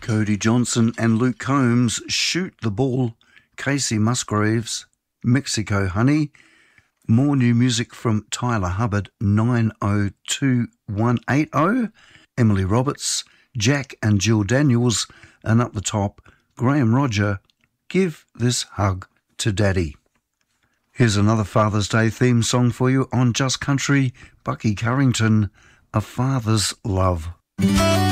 Cody Johnson and Luke Combs, Shoot the Ball. Casey Musgraves, Mexico Honey. More new music from Tyler Hubbard, 902180. Emily Roberts, Jack and Jill Daniels, and up the top, Graham Roger, Give This Hug to Daddy. Here's another Father's Day theme song for you on Just Country, Bucky Carrington, A Father's Love.